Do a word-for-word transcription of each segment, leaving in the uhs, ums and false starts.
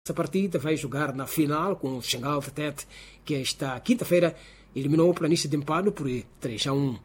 esta partida vai jogar na final com o Xangal Tete, que esta quinta-feira eliminou o Planície de Empado por três a um.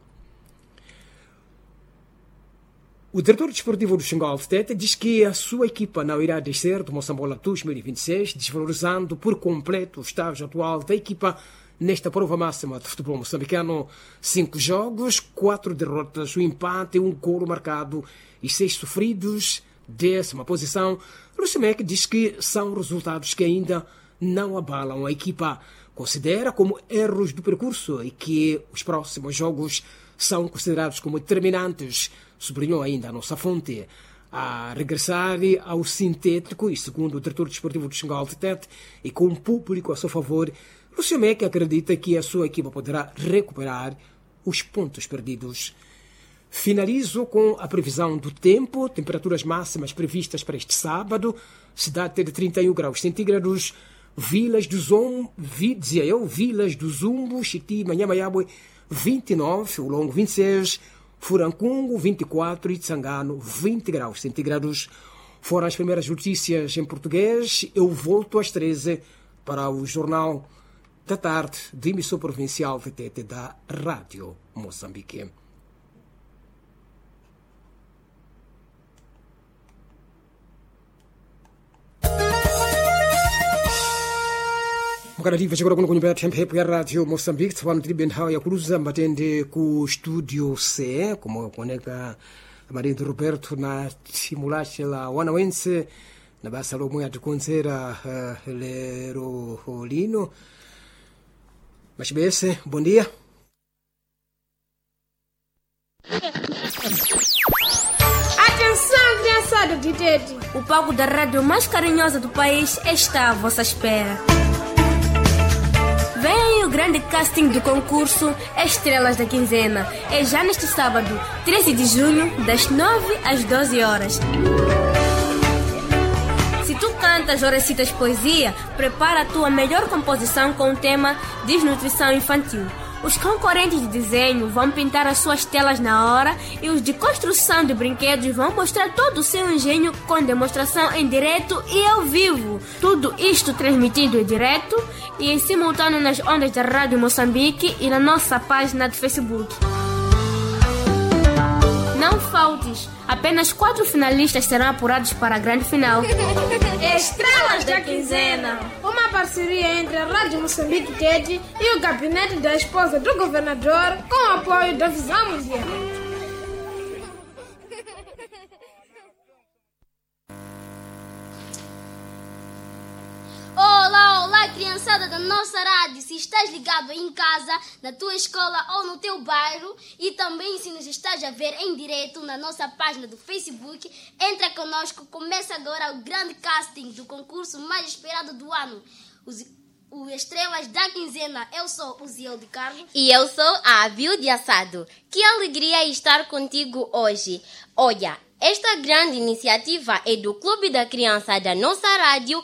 O diretor desportivo do Xangal Tete diz que a sua equipa não irá descer do Moçambola dois mil e vinte e seis, desvalorizando por completo o estágio atual da equipa nesta prova máxima de futebol moçambicano. Cinco jogos, quatro derrotas, um empate, um golo marcado e seis sofridos. Décima posição. Lucimec diz que são resultados que ainda não abalam a equipa. Considera como erros do percurso e que os próximos jogos são considerados como determinantes. Sublinhou ainda a nossa fonte. A regressar ao sintético e, segundo o diretor desportivo do Xangal Tete, e com um público a seu favor, Lucimec acredita que a sua equipa poderá recuperar os pontos perdidos. Finalizo com a previsão do tempo. Temperaturas máximas previstas para este sábado. Cidade de trinta e um graus centígrados. Vilas do Zombo, vi, dizia eu, Vilas do Zumbo, Chiti, Manhamayabwe, vinte e nove, o Longo vinte e seis, Furancungo vinte e quatro e Tsangano vinte graus centígrados. Foram as primeiras notícias em português. Eu volto às treze para o Jornal da Tarde de emissão provincial de Tete da Rádio Moçambique. Mkana tiva chakura kuno kunyumba tempe hepo ya Radio Moçambique tsawano tilibe nthawi ya kuluza matende ku studio C como kuoneka Marindo Roberto na simulache la wana wense na basa lomwe atikonzera uh, lero lino. Machibese, bom dia. Atenção, criançada de Tete. O palco da rádio mais carinhosa do país está à vossa espera. Vem aí o grande casting do concurso Estrelas da Quinzena. É já neste sábado, treze de junho, das nove às doze horas. Se tu cantas ou recitas poesia, prepara a tua melhor composição com o tema Desnutrição Infantil. Os concorrentes de desenho vão pintar as suas telas na hora e os de construção de brinquedos vão mostrar todo o seu engenho com demonstração em direto e ao vivo. Tudo isto transmitido em direto e em simultâneo nas ondas da Rádio Moçambique e na nossa página de Facebook. Não faltes! Apenas quatro finalistas serão apurados para a grande final. Estrelas da Quinzena, uma parceria entre a Rádio Moçambique Tete e o gabinete da esposa do governador com o apoio da Visão Mundial. Olá, olá, criançada da nossa rádio. Se estás ligado aí em casa, na tua escola ou no teu bairro, e também se nos estás a ver em direto na nossa página do Facebook, entra conosco. Começa agora o grande casting do concurso mais esperado do ano, os, os Estrelas da Quinzena. Eu sou o Ziel de Carlos. E eu sou a Abil de Assado. Que alegria estar contigo hoje. Olha, esta grande iniciativa é do Clube da Criança da nossa rádio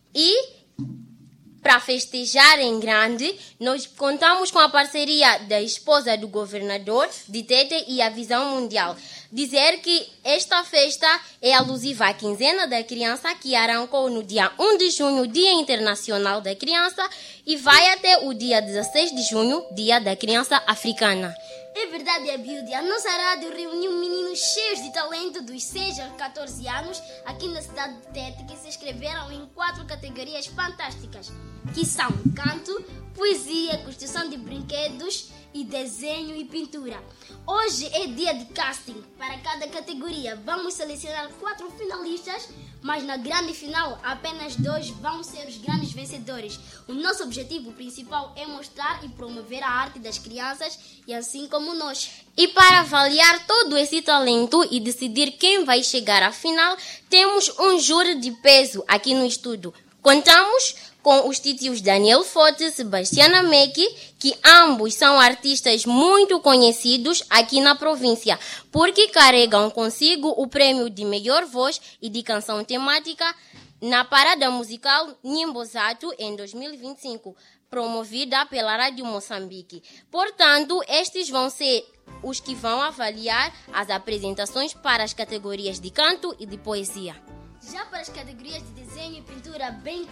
e para festejar em grande, nós contamos com a parceria da esposa do governador de Tete e a Visão Mundial. Dizer que esta festa é alusiva à Quinzena da Criança, que arrancou no dia um de junho, Dia Internacional da Criança, e vai até o dia dezesseis de junho, Dia da Criança Africana. É verdade, Abilde. A nossa rádio reuniu meninos cheios de talento dos seis aos catorze anos aqui na cidade de Tete, que se inscreveram em quatro categorias fantásticas, que são canto, poesia, construção de brinquedos e desenho e pintura. Hoje é dia de casting para cada categoria. Vamos selecionar quatro finalistas, mas na grande final apenas dois vão ser os grandes vencedores. O nosso objetivo principal é mostrar e promover a arte das crianças, e assim como nós. E para avaliar todo esse talento e decidir quem vai chegar à final, temos um júri de peso aqui no estúdio. Contamos com os títulos Daniel Forte e Sebastiana Meki, que ambos são artistas muito conhecidos aqui na província, porque carregam consigo o prêmio de melhor voz e de canção temática na parada musical Nimbozato em dois mil e vinte e cinco, promovida pela Rádio Moçambique. Portanto, estes vão ser os que vão avaliar as apresentações para as categorias de canto e de poesia. Já para as categorias de desenho e pintura, bem